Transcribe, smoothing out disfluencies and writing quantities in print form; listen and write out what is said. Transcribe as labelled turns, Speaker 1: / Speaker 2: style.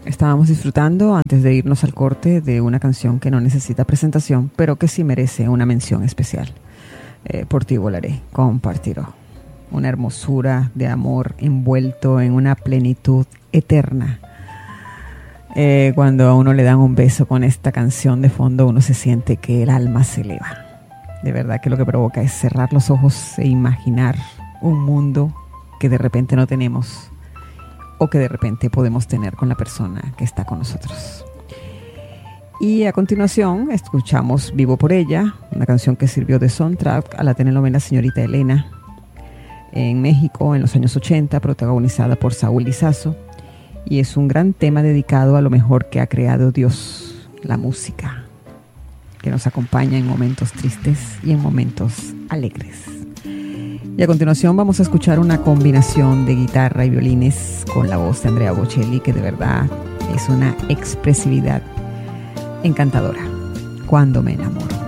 Speaker 1: Estábamos disfrutando, antes de irnos al corte, de una canción que no necesita presentación, pero que sí merece una mención especial. Por ti volaré, compartiré. Una hermosura de amor envuelto en una plenitud eterna. Cuando a uno le dan un beso con esta canción de fondo, uno se siente que el alma se eleva. De verdad que lo que provoca es cerrar los ojos e imaginar un mundo que de repente no tenemos, o que de repente podemos tener con la persona que está con nosotros. Y a continuación escuchamos Vivo por ella, una canción que sirvió de soundtrack a la telenovela Señorita Elena en México en los años 80, protagonizada por Saúl Lizazo, y es un gran tema dedicado a lo mejor que ha creado Dios, la música, que nos acompaña en momentos tristes y en momentos alegres. Y a continuación vamos a escuchar una combinación de guitarra y violines con la voz de Andrea Bocelli, que de verdad es una expresividad encantadora. Cuando me enamoro.